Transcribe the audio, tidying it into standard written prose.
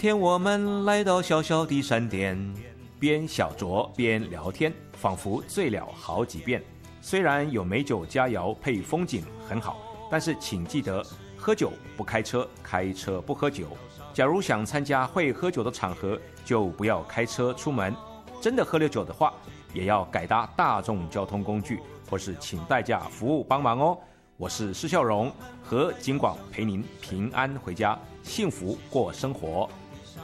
天我们来到小小的山巅，边小酌边聊天，仿佛醉了好几遍。虽然有美酒佳肴配风景很好，但是请记得喝酒不开车，开车不喝酒。假如想参加会喝酒的场合，就不要开车出门。真的喝了酒的话，也要改搭大众交通工具，或是请代驾服务帮忙哦。我是施孝荣，和景广陪您平安回家，幸福过生活。